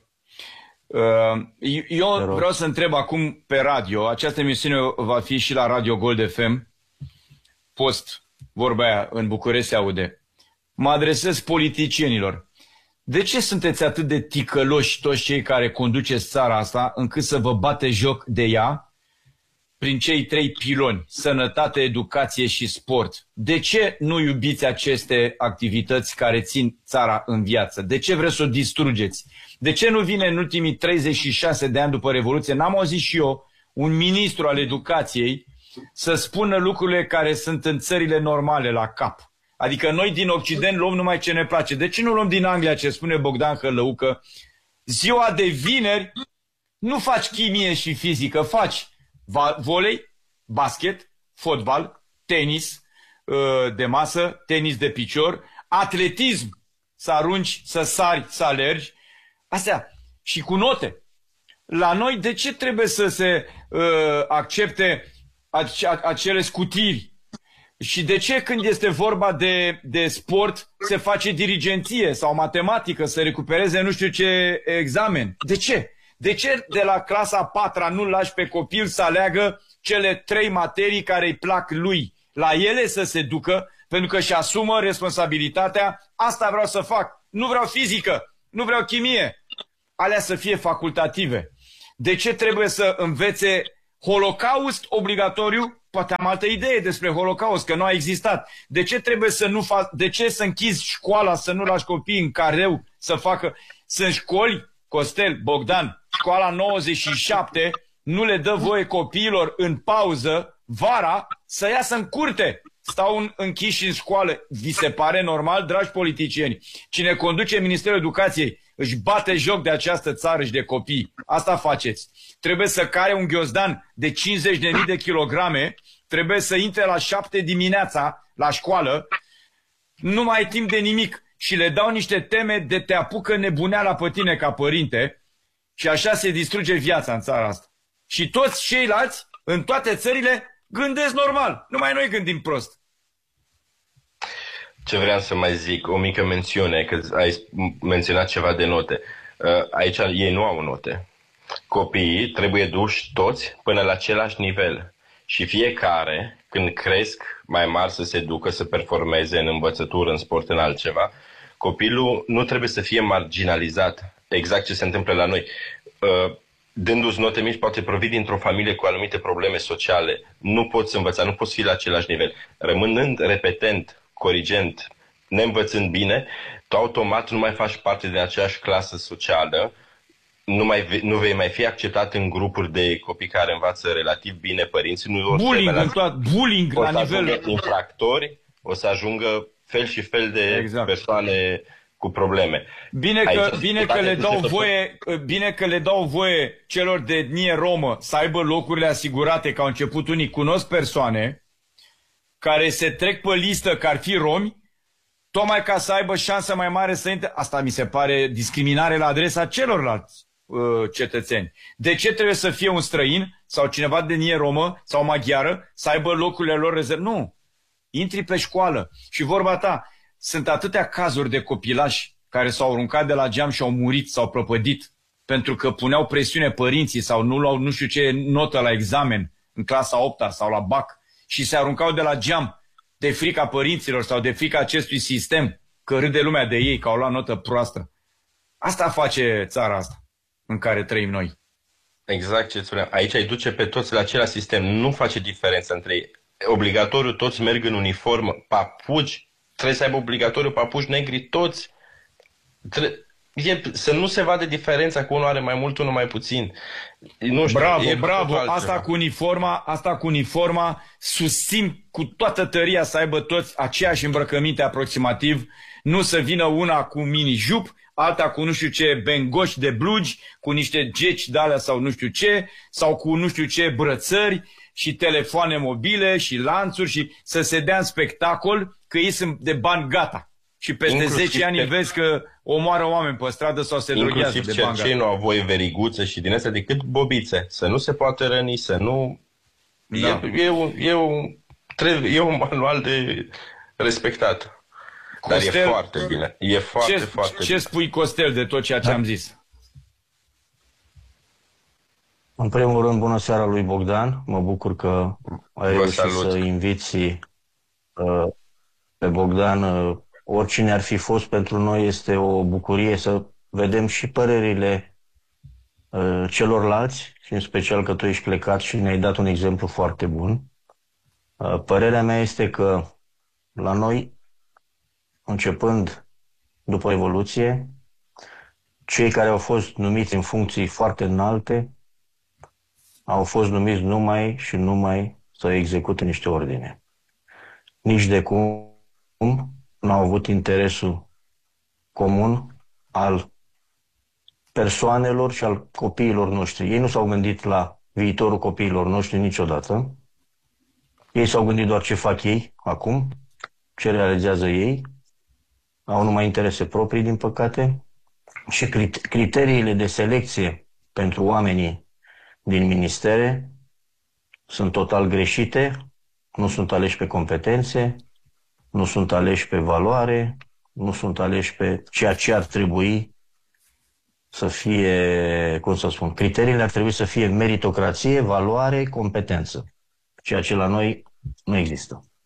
S2: Uh, eu vreau să întreb acum pe radio, această emisiune va fi și la Radio Gold F M, post, vorba aia, în București se aude. Mă adresez politicienilor. De ce sunteți atât de ticăloși toți cei care conduceți țara asta, încât să vă bate joc de ea prin cei trei piloni, sănătate, educație și sport? De ce nu iubiți aceste activități care țin țara în viață? De ce vreți să o distrugeți? De ce nu vine în ultimii treizeci și șase de ani după Revoluție, n-am auzit și eu, un ministru al educației să spună lucrurile care sunt în țările normale la cap? Adică noi din Occident luăm numai ce ne place. De ce nu luăm din Anglia, ce spune Bogdan Hălăucă? Ziua de vineri nu faci chimie și fizică, faci volei, basket, fotbal, tenis de masă, tenis de picior, atletism, să arunci, să sari, să alergi. Astea. Și cu note. La noi de ce trebuie să se uh, accepte ace acele scutiri? Și de ce când este vorba de, de sport se face dirigenție sau matematică să recupereze nu știu ce examen? De ce? De ce de la clasa a patra nu lași pe copil să aleagă cele trei materii care îi plac lui? La ele să se ducă, pentru că își asumă responsabilitatea, asta vreau să fac. Nu vreau fizică, nu vreau chimie. Alea să fie facultative. De ce trebuie să învețe Holocaust obligatoriu? Poate am altă idee despre Holocaust, că nu a existat. De ce trebuie să nu fac, de ce să închizi școala, să nu lași copiii în careu să facă? Sunt școli, Costel, Bogdan, școala nouăzeci și șapte nu le dă voie copiilor în pauză, vara, să iasă în curte. Stau în, închiși în școală. Vi se pare normal, dragi politicieni? Cine conduce Ministerul Educației își bate joc de această țară și de copii. Asta faceți. Trebuie să care un ghiozdan de cincizeci de mii de kilograme, trebuie să intre la șapte dimineața la școală, nu mai ai timp de nimic și le dau niște teme de te apucă nebuneala pe tine ca părinte și așa se distruge viața în țara asta. Și toți ceilalți, în toate țările, gândesc normal. Numai noi gândim prost.
S3: Ce vreau să mai zic, o mică mențiune, că ai menționat ceva de note. Aici ei nu au note. Copiii trebuie duși toți până la același nivel. Și fiecare, când cresc mai mari să se ducă, să performeze în învățătură, în sport, în altceva, copilul nu trebuie să fie marginalizat. Exact ce se întâmplă la noi. Dându-ți note mici, poate provii dintr-o familie cu anumite probleme sociale. Nu poți învăța, nu poți fi la același nivel. Rămânând repetent, corigent, neînvățând bine, tu automat nu mai faci parte din aceeași clasă socială, nu, mai, nu vei mai fi acceptat în grupuri de copii care învață relativ bine părinții. Nu
S2: bullying, la, tot, bullying
S3: o
S2: la
S3: să
S2: nivel...
S3: ajungă infractori, o să ajungă fel și fel de
S2: exact.
S3: persoane cu probleme.
S2: Bine că, bine, că le dau voie, bine că le dau voie celor de etnie romă să aibă locurile asigurate, că au început unii. Cunosc persoane care se trec pe listă că ar fi romi, tocmai ca să aibă șansă mai mare să intre. Asta mi se pare discriminare la adresa celorlalți uh, cetățeni. De ce trebuie să fie un străin sau cineva de etnie romă sau maghiară să aibă locurile lor rezervate? Nu. Intri pe școală. Și vorba ta, sunt atâtea cazuri de copilași care s-au aruncat de la geam și au murit, s-au prăpădit pentru că puneau presiune părinții sau nu luau nu știu ce notă la examen în clasa a opta sau la bac și se aruncau de la geam de frica părinților sau de frica acestui sistem, că râde lumea de ei, că au luat notă proastă. Asta face țara asta în care trăim noi.
S3: Exact ce spuneam. Aici îi duce pe toți la același sistem. Nu face diferență între ei. Obligatoriu toți merg în uniformă, papuci, trebuie să aibă obligatoriu papuci negri toți. Tre- e, să nu se vadă diferența că unul are mai mult, unul mai puțin. Nu știu,
S2: bravo, bravo, asta cu uniforma, asta cu uniforma susțin cu toată tăria să aibă toți aceeași îmbrăcăminte aproximativ, nu să vină una cu mini-jup, alta cu nu știu ce bengoși de blugi, cu niște geci de alea sau nu știu ce, sau cu nu știu ce brățări și telefoane mobile și lanțuri și să se dea în spectacol că ei sunt de bani gata. Și peste inclusiv zece ani vezi că omoară oameni pe stradă sau se droghează de bani gata.
S3: Inclusiv cei nu au voie veriguțe și din astea decât bobițe. Să nu se poate răni, să nu... Da. E, e, un, e, un, trebuie, e un manual de respectat. Costel, dar e foarte bine. E foarte,
S2: ce,
S3: foarte
S2: ce
S3: bine.
S2: spui, Costel, de tot ceea ce da. am zis?
S1: În primul rând, bună seara lui Bogdan. Mă bucur că ai reușit să inviți uh, pe Bogdan. Uh, oricine ar fi fost pentru noi, este o bucurie să vedem și părerile uh, celorlalți, și în special că tu ești plecat și ne-ai dat un exemplu foarte bun. Uh, părerea mea este că la noi, începând după Revoluție, cei care au fost numiți în funcții foarte înalte au fost numiți numai și numai să execute niște ordine. Nici de cum nu au avut interesul comun al persoanelor și al copiilor noștri. Ei nu s-au gândit la viitorul copiilor noștri niciodată. Ei s-au gândit doar ce fac ei acum, ce realizează ei. Au numai interese proprii, din păcate. Și criteriile de selecție pentru oamenii din ministere sunt total greșite, nu sunt aleși pe competențe, nu sunt aleși pe valoare, nu sunt aleși pe ceea ce ar trebui să fie, cum să spun, criteriile ar trebui să fie meritocrație, valoare, competență, ceea ce la noi nu există.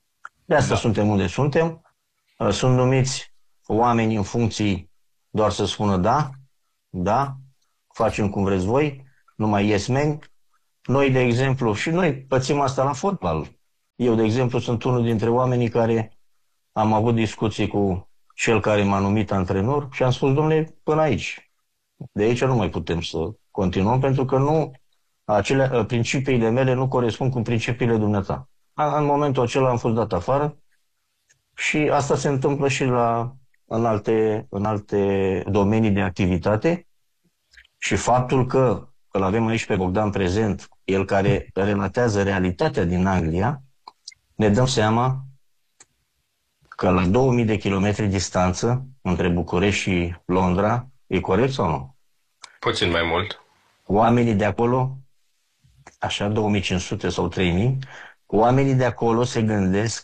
S1: De asta
S2: Da.
S1: suntem unde suntem. Sunt numiți oameni în funcții doar să spună da, da, facem cum vreți voi, numai yes men. Noi, de exemplu, și noi pățim asta la fotbal. Eu, de exemplu, sunt unul dintre oamenii care am avut discuții cu cel care m-a numit antrenor și am spus, domnule, până aici. De aici nu mai putem să continuăm, pentru că nu, acele, principiile mele nu corespund cu principiile dumneata. În momentul acela am fost dat afară și asta se întâmplă și la, în, alte, în alte domenii de activitate și faptul că îl avem aici pe Bogdan prezent, el care relatează realitatea din Anglia, ne dăm seama că la două mii de kilometri distanță între București și Londra, e corect sau nu?
S3: Puțin mai mult.
S1: Oamenii de acolo, așa două mii cinci sute sau trei mii, oamenii de acolo se gândesc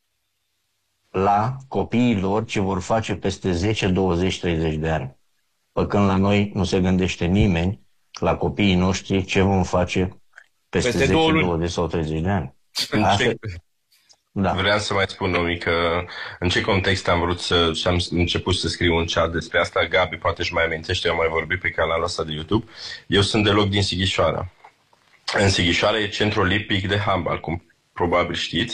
S1: la copiii lor ce vor face peste zece, douăzeci, treizeci de ani. Pe când la noi nu se gândește nimeni la copiii noștri ce vom face peste, peste zece, douăzeci sau treizeci de ani. Asta, da.
S3: Vreau să mai spun o mică, în ce context am vrut să, și am început să scriu un chat despre asta. Gabi poate își mai amintește, eu am mai vorbit pe canalul ăsta de YouTube. Eu sunt deloc din Sighișoara. În Sighișoara e centrul olimpic de handbal, cum probabil știți,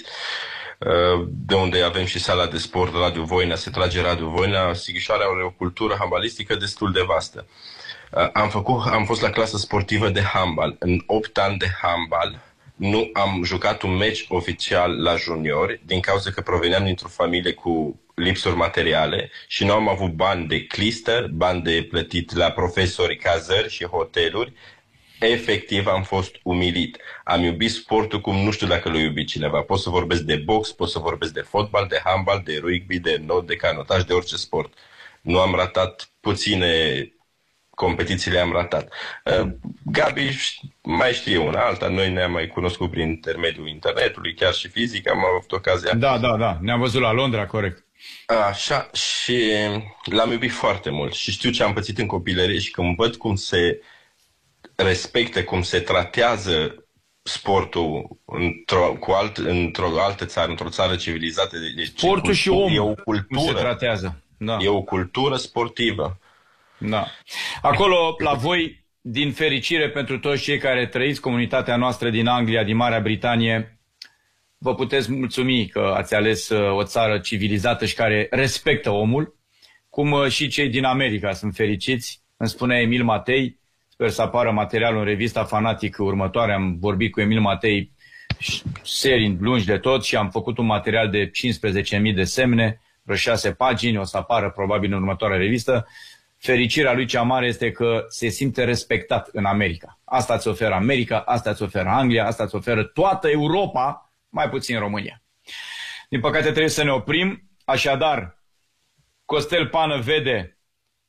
S3: de unde avem și sala de sport Radu Voina, se trage Radu Voina. Sighișoara are o cultură handbalistică destul de vastă. Am, făcut, am fost la clasă sportivă de handbal. În opt ani de handbal nu am jucat un meci oficial la juniori din cauza că proveneam dintr-o familie cu lipsuri materiale și nu am avut bani de clister, bani de plătit la profesori, cazări și hoteluri. Efectiv am fost umilit. Am iubit sportul cum nu știu dacă l-a iubit cineva. Pot să vorbesc de box, pot să vorbesc de fotbal, de handbal, de rugby, de not, de canotaj, de orice sport. Nu am ratat puține competițiile, am ratat. Uh, Gabi mai știe una alta, noi ne-am mai cunoscut prin intermediul internetului, chiar și fizic, am avut ocazia.
S2: Da, da, da, ne-am văzut la Londra, corect.
S3: Așa, și l-am iubit foarte mult și știu ce am pățit în copilărie și când văd cum se respectă, cum se tratează sportul într-o, cu alt, într-o altă țară, într-o țară civilizată. Deci
S2: sportul cultură, și omul
S3: e o cultură,
S2: se tratează. Da.
S3: E o cultură sportivă.
S2: Da. Acolo, la voi, din fericire pentru toți cei care trăiți comunitatea noastră din Anglia, din Marea Britanie, vă puteți mulțumi că ați ales o țară civilizată și care respectă omul, cum și cei din America sunt fericiți. Îmi spunea Emil Matei, sper să apară materialul în revista Fanatic următoare, am vorbit cu Emil Matei serii lungi de tot și am făcut un material de cincisprezece mii de semne, vreo șase pagini, o să apară probabil în următoarea revistă. Fericirea lui cea mare este că se simte respectat în America. Asta îți oferă America, asta îți oferă Anglia, asta îți oferă toată Europa, mai puțin România. Din păcate trebuie să ne oprim, așadar Costel Pană vede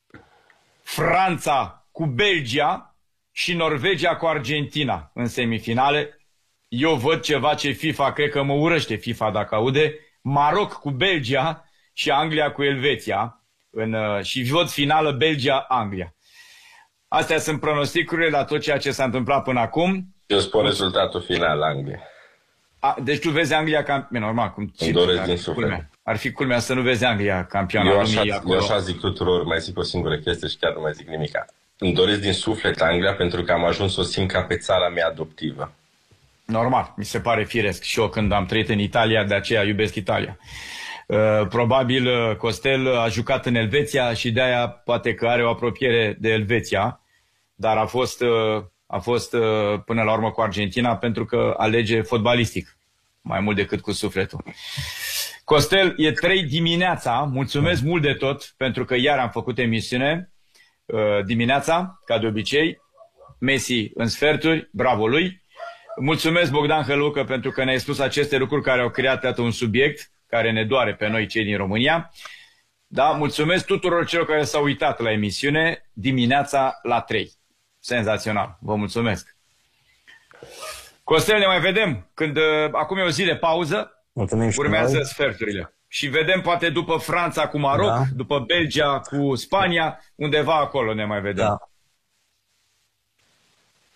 S2: Franța cu Belgia și Norvegia cu Argentina în semifinale. Eu văd ceva ce FIFA, cred că mă urăște FIFA dacă aude, Maroc cu Belgia și Anglia cu Elveția. În, și văd finală Belgia-Anglia. Astea sunt pronosticurile la tot ceea ce s-a întâmplat până acum.
S3: Eu spun rezultatul final, Anglia.
S2: A, deci tu vezi Anglia campion, normal. Cum,
S3: Îmi doresc din suflet.
S2: Culmea. Ar fi culmea să nu vezi Anglia campioană.
S3: Eu așa, eu așa zic tuturor, mai zic o singură chestie și chiar nu mai zic nimica. Îmi doresc din suflet Anglia pentru că am ajuns să o simt ca pe țara mea adoptivă.
S2: Normal, mi se pare firesc. Și eu când am trăit în Italia, de aceea iubesc Italia. Uh, probabil uh, Costel a jucat în Elveția și de-aia poate că are o apropiere de Elveția, dar a fost, uh, a fost uh, până la urmă cu Argentina pentru că alege fotbalistic, mai mult decât cu sufletul. Costel, e trei dimineața, mulțumesc mult de tot pentru că iar am făcut emisiune uh, dimineața, ca de obicei, Messi în sferturi, bravo lui. Mulțumesc Bogdan Hălucă pentru că ne-ai spus aceste lucruri care au creat atât un subiect care ne doare pe noi cei din România. Da, mulțumesc tuturor celor care s-au uitat la emisiune dimineața la trei. Senzațional, vă mulțumesc. Costel, ne mai vedem când acum e o zi de pauză.
S1: Mulțumim și
S2: urmează
S1: noi.
S2: Sferturile. Și vedem poate după Franța cu Maroc, da. După Belgia cu Spania, undeva acolo ne mai vedem.
S1: Da.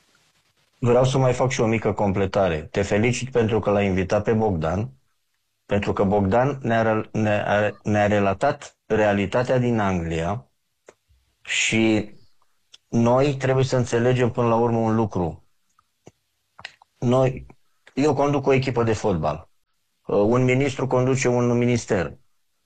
S1: Vreau să mai fac și o mică completare. Te felicit pentru că l-ai invitat pe Bogdan, Pentru că Bogdan ne-a, ne-a, ne-a relatat realitatea din Anglia și noi trebuie să înțelegem până la urmă un lucru. Noi, eu conduc o echipă de fotbal. Un ministru conduce un minister.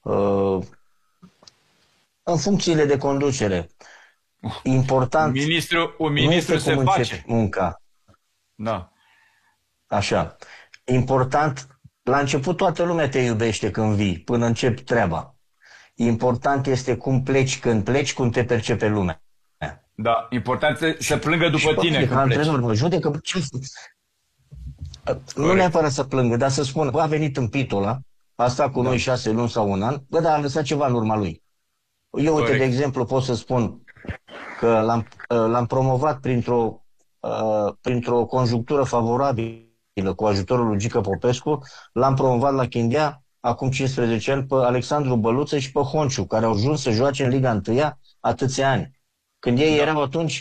S1: În funcțiile de conducere. Important.
S2: Ministru, un ministru se face
S1: munca.
S2: Da.
S1: Așa. Important, la început toată lumea te iubește când vii, până începi treaba. Important este cum pleci când pleci, cum te percepe lumea.
S2: Da, important să, să plângă după
S1: și
S2: tine când pleci.
S1: Antrenor, mă judecă, ce nu neapărat să plângă, dar să spună, bă, a venit în pitul ăla, a stat cu da. noi șase luni sau un an, bă, dar a lăsat ceva în urma lui. Eu, uite, de exemplu, pot să spun că l-am, l-am promovat printr-o, uh, printr-o conjunctură favorabilă cu ajutorul lui Gică Popescu, l-am promovat la Chindia acum cincisprezece ani pe Alexandru Băluță și pe Honciu, care au ajuns să joace în Liga unu atâția ani. Când ei da. erau atunci,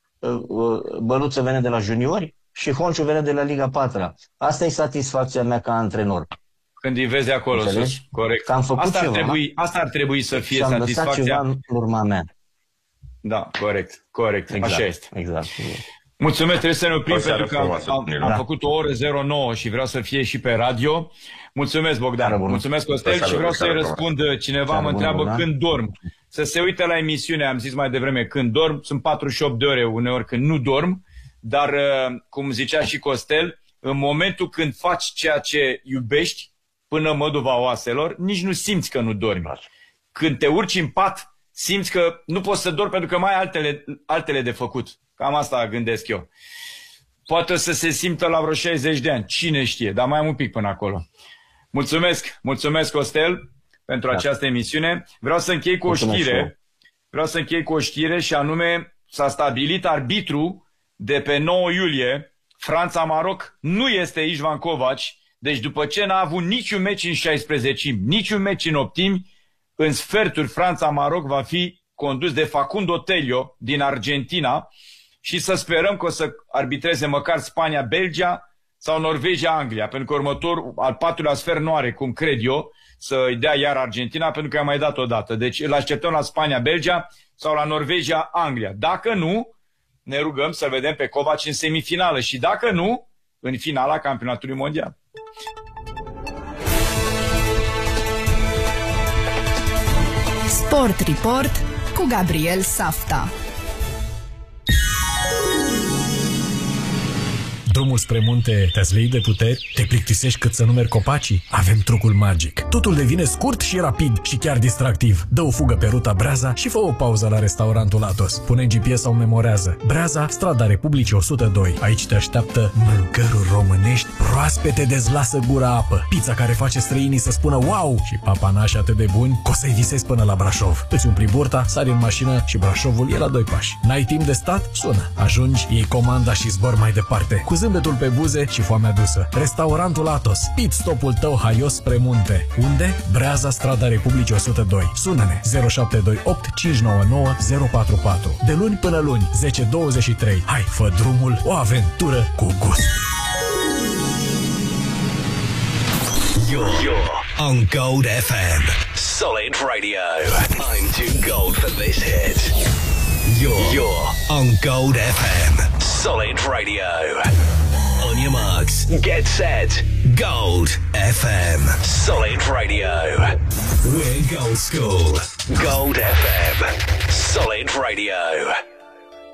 S1: Băluță venea de la juniori și Honciu venea de la Liga patru. Asta e satisfacția mea ca antrenor.
S2: Când îi vezi acolo sus, corect.
S1: Că am făcut
S2: asta,
S1: ceva,
S2: ar trebui, asta ar trebui să fie
S1: și am
S2: satisfacția.
S1: ceva în urma mea.
S2: Da, corect, corect.
S1: Exact,
S2: așa este.
S1: Exact.
S2: Mulțumesc, trebuie să ne oprim pentru că am, am, am
S1: da.
S2: făcut o oră zero nouă și vreau să fie și pe radio. Mulțumesc, Bogdan. Mulțumesc, Costel. Și vreau să-i răspund. Cineva mă întreabă când dorm. Să se uite la emisiune, am zis mai devreme, când dorm. Sunt patruzeci și opt de ore uneori când nu dorm. Dar, cum zicea și Costel, în momentul când faci ceea ce iubești, până măduva oaselor, nici nu simți că nu dormi. Când te urci în pat, simți că nu poți să dormi pentru că mai ai altele, altele de făcut. Cam asta gândesc eu. Poate să se simtă la vreo șaizeci de ani. Cine știe, dar mai am un pic până acolo. Mulțumesc, mulțumesc, Costel, pentru da. această emisiune. Vreau să închei cu mulțumesc o știre. Vreau să închei cu o știre și anume s-a stabilit arbitru de pe nouă iulie. Franța-Maroc nu este Ișvan Covaci. Deci după ce n-a avut niciun meci în șaisprezecimi, niciun meci în optimi, în sferturi Franța-Maroc va fi condus de Facundo Tello din Argentina și să sperăm că o să arbitreze măcar Spania-Belgia sau Norvegia-Anglia, pentru că următorul, al patrulea sfert nu are, cum cred eu, să-i dea iar Argentina, pentru că i-a mai dat odată. Deci îl așteptăm la Spania-Belgia sau la Norvegia-Anglia. Dacă nu, ne rugăm să vedem pe Covaci în semifinală și dacă nu, în finala campionatului mondial.
S4: Sport Report cu Gabriel Safta.
S5: Drumul spre munte te-a slăit de puteri? Te plictisești cât să numeri copacii? Avem trucul magic. Totul devine scurt și rapid și chiar distractiv. Dă o fugă pe ruta Breaza și fă o pauză la restaurantul Atos. Pune G P S sau memorează. Breaza, strada Republicii o sută doi. Aici te așteaptă mâncăruri românești proaspete, dezlasă gura apă. Pizza care face străinii să spună wow și papanași atât de buni că o să-i visezi până la Brașov. Îți umpli burta, sari în mașină și Brașovul e la doi pași. N-ai timp de stat? Sună. Ajungi, iei comanda și zbor mai departe. Cu zâmbetul pe buze și foamea dusă. Restaurantul Atos. Pit stopul tău haios spre munte. Unde? Breaza, strada Republicii o sută doi. Sună-ne zero șapte doi opt cinci nouă nouă zero patru patru. De luni până luni, zece douăzeci și trei. Hai, fă drumul, o aventură cu gust.
S6: You're, you're on Gold F M. Solid Radio. I'm too gold for this hit. You're, you're on Gold F M. Solid Radio. On your marks, get set. Gold F M. Solid Radio. We're Gold School. Gold F M. Solid Radio.